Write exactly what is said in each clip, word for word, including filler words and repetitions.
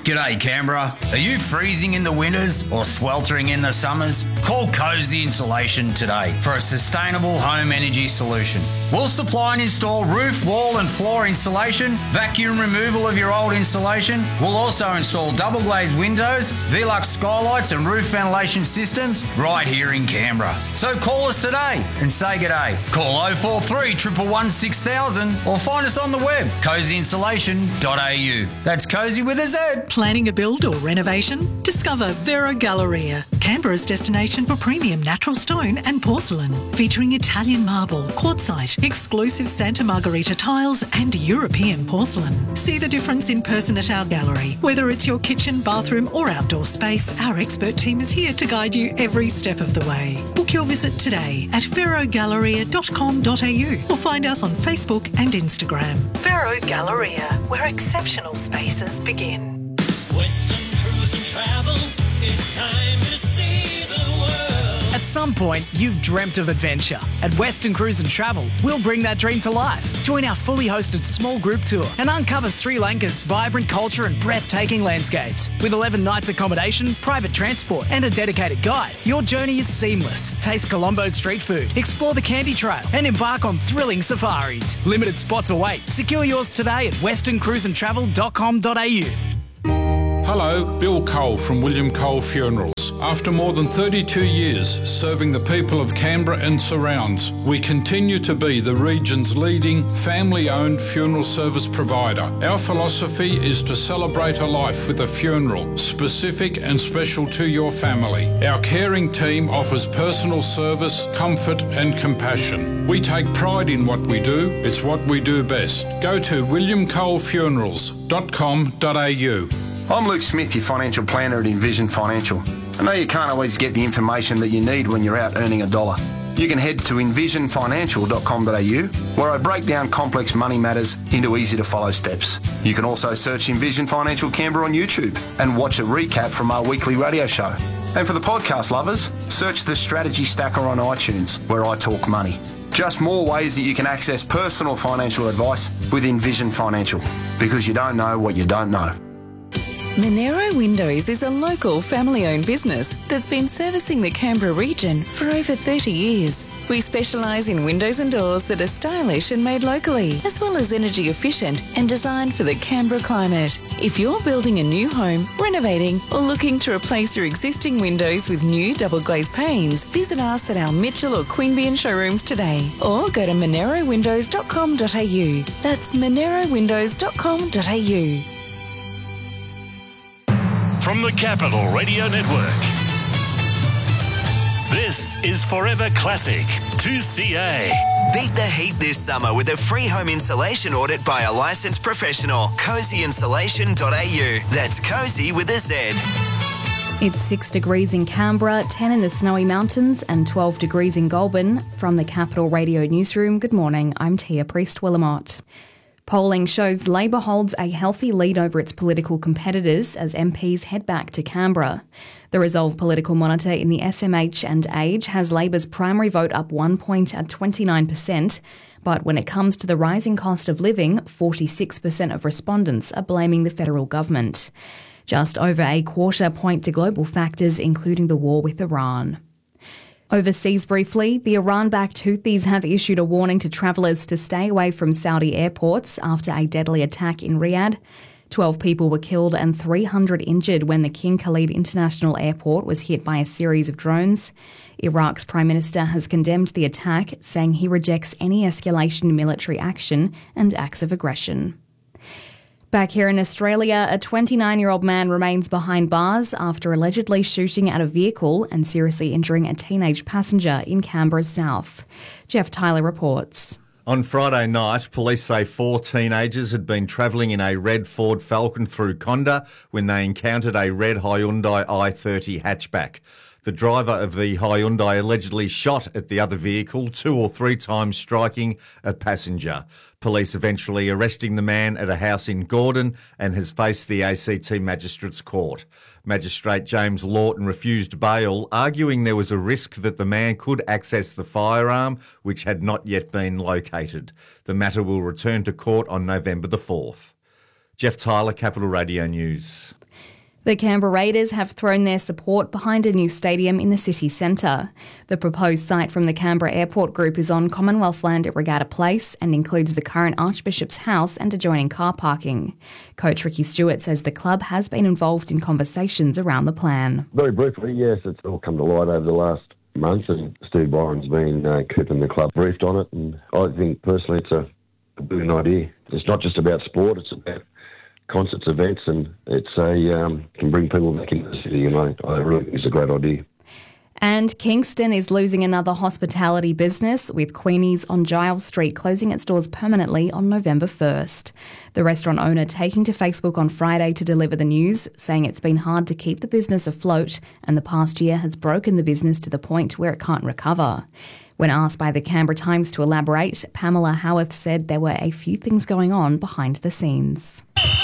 G'day Canberra. Are you freezing in the winters or sweltering in the summers? Call Cozy Insulation today for a sustainable home energy solution. We'll supply and install roof, wall and floor insulation, vacuum removal of your old insulation. We'll also install double glazed windows, Velux skylights and roof ventilation systems right here in Canberra. So call us today and say g'day. Call oh four three, one one one, six thousand or find us on the web, cozy insulation dot a u. That's Cozy with a Z. Planning a build or renovation? Discover Vero Galleria, Canberra's destination for premium natural stone and porcelain, featuring Italian marble, quartzite, exclusive Santa Margherita tiles and European porcelain. See the difference in person at our gallery. Whether it's your kitchen, bathroom or outdoor space, our expert team is here to guide you every step of the way. Book your visit today at vero galleria dot com dot a u or find us on Facebook and Instagram. Vero Galleria, where exceptional spaces begin. Western Cruise and Travel, it's time to see the world. At some point, you've dreamt of adventure. At Western Cruise and Travel, we'll bring that dream to life. Join our fully hosted small group tour and uncover Sri Lanka's vibrant culture and breathtaking landscapes. With eleven nights accommodation, private transport and a dedicated guide, your journey is seamless. Taste Colombo's street food, explore the Candy Trail and embark on thrilling safaris. Limited spots await. Secure yours today at western cruise and travel dot com dot a u. Hello, Bill Cole from William Cole Funerals. After more than thirty-two years serving the people of Canberra and surrounds, we continue to be the region's leading family-owned funeral service provider. Our philosophy is to celebrate a life with a funeral, specific and special to your family. Our caring team offers personal service, comfort and compassion. We take pride in what we do. It's what we do best. Go to william cole funerals dot com dot a u. I'm Luke Smith, your financial planner at Envision Financial. I know you can't always get the information that you need when you're out earning a dollar. You can head to envision financial dot com dot a u, where I break down complex money matters into easy-to-follow steps. You can also search Envision Financial Canberra on YouTube and watch a recap from our weekly radio show. And for the podcast lovers, search the Strategy Stacker on iTunes, where I talk money. Just more ways that you can access personal financial advice with Envision Financial, because you don't know what you don't know. Monero Windows is a local family-owned business that's been servicing the Canberra region for over thirty years. We specialise in windows and doors that are stylish and made locally, as well as energy efficient and designed for the Canberra climate. If you're building a new home, renovating or looking to replace your existing windows with new double glazed panes, visit us at our Mitchell or Queanbeyan showrooms today, or go to monero windows dot com dot a u. That's monero windows dot com dot a u. From the Capital Radio Network, this is Forever Classic two C A. Beat the heat this summer with a free home insulation audit by a licensed professional. cozy insulation dot a u. That's Cozy with a Z. It's six degrees in Canberra, ten in the Snowy Mountains and twelve degrees in Goulburn. From the Capital Radio Newsroom, good morning, I'm Tia Priest-Willamott. Polling shows Labor holds a healthy lead over its political competitors as M Ps head back to Canberra. The Resolve Political Monitor in the S M H and Age has Labor's primary vote up one point at twenty-nine percent, but when it comes to the rising cost of living, forty-six percent of respondents are blaming the federal government. Just over a quarter point to global factors, including the war with Iran. Overseas briefly, the Iran-backed Houthis have issued a warning to travellers to stay away from Saudi airports after a deadly attack in Riyadh. Twelve people were killed and three hundred injured when the King Khalid International Airport was hit by a series of drones. Iraq's Prime Minister has condemned the attack, saying he rejects any escalation in military action and acts of aggression. Back here in Australia, a twenty-nine-year-old man remains behind bars after allegedly shooting at a vehicle and seriously injuring a teenage passenger in Canberra's south. Jeff Tyler reports. On Friday night, police say four teenagers had been travelling in a red Ford Falcon through Conda when they encountered a red Hyundai i thirty hatchback. The driver of the Hyundai allegedly shot at the other vehicle two or three times, striking a passenger. Police eventually arresting the man at a house in Gordon and has faced the A C T Magistrates Court. Magistrate James Lawton refused bail, arguing there was a risk that the man could access the firearm, which had not yet been located. The matter will return to court on November the fourth. Jeff Tyler, Capital Radio News. The Canberra Raiders have thrown their support behind a new stadium in the city centre. The proposed site from the Canberra Airport Group is on Commonwealth land at Regatta Place and includes the current Archbishop's house and adjoining car parking. Coach Ricky Stewart says the club has been involved in conversations around the plan. Very briefly, yes, it's all come to light over the last month, and Steve Byron's been uh, keeping the club briefed on it, and I think personally it's a, a brilliant idea. It's not just about sport, it's about concerts, events, and it's a um, can bring people back into the city, and I, I really think it's a great idea. And Kingston is losing another hospitality business, with Queenie's on Giles Street closing its doors permanently on November first. The restaurant owner taking to Facebook on Friday to deliver the news, saying it's been hard to keep the business afloat and the past year has broken the business to the point where it can't recover. When asked by the Canberra Times to elaborate, Pamela Howarth said there were a few things going on behind the scenes.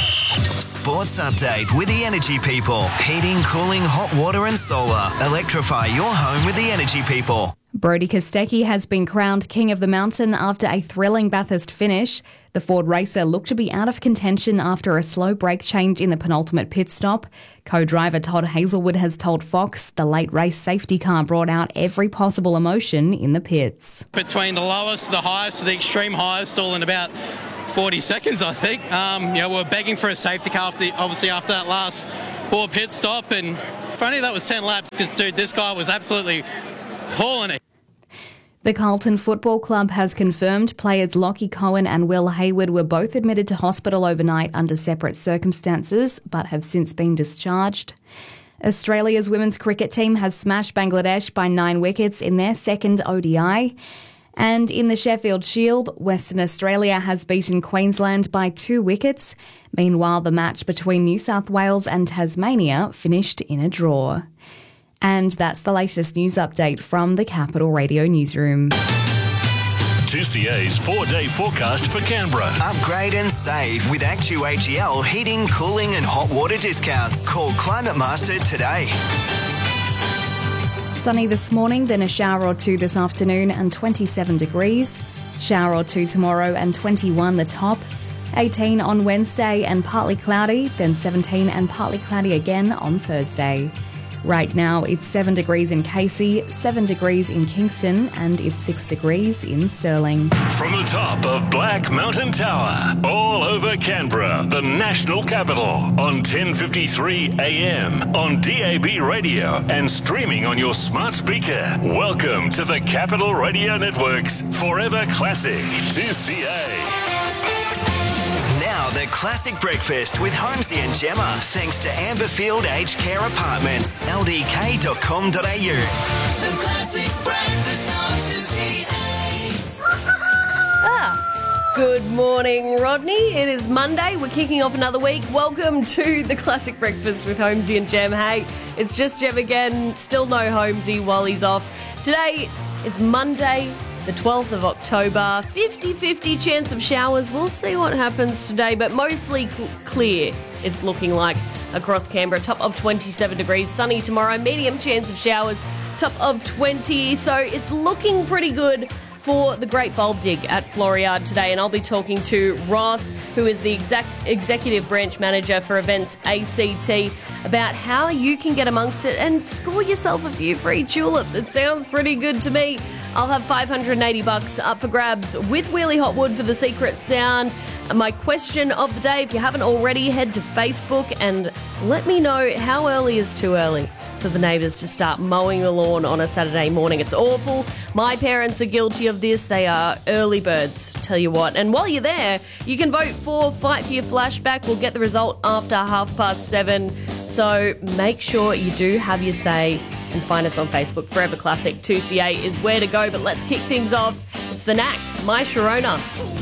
Sports update with the Energy People. Heating, cooling, hot water and solar. Electrify your home with the Energy People. Brodie Kostecki has been crowned King of the Mountain after a thrilling Bathurst finish. The Ford racer looked to be out of contention after a slow brake change in the penultimate pit stop. Co-driver Todd Hazelwood has told Fox the late race safety car brought out every possible emotion in the pits. Between the lowest, the highest, the extreme highest, all in about forty seconds, I think. Um, you know, we we're begging for a safety car, after, obviously, after that last poor pit stop. And if only that was ten laps, because, dude, this guy was absolutely hauling it. The Carlton Football Club has confirmed players Lockie Cohen and Will Hayward were both admitted to hospital overnight under separate circumstances, but have since been discharged. Australia's women's cricket team has smashed Bangladesh by nine wickets in their second O D I. And in the Sheffield Shield, Western Australia has beaten Queensland by two wickets. Meanwhile, the match between New South Wales and Tasmania finished in a draw. And that's the latest news update from the Capital Radio Newsroom. two C A's four-day forecast for Canberra. Upgrade and save with Actu A G L heating, cooling and hot water discounts. Call Climate Master today. Sunny this morning, then a shower or two this afternoon and twenty-seven degrees. Shower or two tomorrow and twenty-one the top. eighteen on Wednesday and partly cloudy, then seventeen and partly cloudy again on Thursday. Right now, it's seven degrees in Casey, seven degrees in Kingston, and it's six degrees in Stirling. From the top of Black Mountain Tower, all over Canberra, the national capital, on ten fifty-three A M, on D A B radio, and streaming on your smart speaker. Welcome to the Capital Radio Network's Forever Classic two C A. Now the Classic Breakfast with Holmesy and Gemma, thanks to Amberfield Aged Care Apartments, L D K dot com dot A U. The Classic Breakfast on two C A. Ah, good morning, Rodney. It is Monday. We're kicking off another week. Welcome to the Classic Breakfast with Holmesy and Gem. Hey, it's just Gem again. Still no Holmesy while he's off. Today is Monday, the twelfth of October, fifty-fifty chance of showers. We'll see what happens today, but mostly cl- clear, it's looking like, across Canberra. Top of twenty-seven degrees, sunny tomorrow, medium chance of showers, top of twenty. So it's looking pretty good for the Great Bulb Dig at Floriade today, and I'll be talking to Ross, who is the exec- Executive Branch Manager for Events A C T, about how you can get amongst it and score yourself a few free tulips. It sounds pretty good to me. I'll have five hundred eighty bucks up for grabs with Wheelie Hotwood for the secret sound. My question of the day, if you haven't already, head to Facebook and let me know how early is too early for the neighbours to start mowing the lawn on a Saturday morning. It's awful. My parents are guilty of this. They are early birds, tell you what. And while you're there, you can vote for Fight for Your Flashback. We'll get the result after half past seven. So make sure you do have your say and find us on Facebook. Forever Classic two C A is where to go. But let's kick things off. It's the Knack, My Sharona.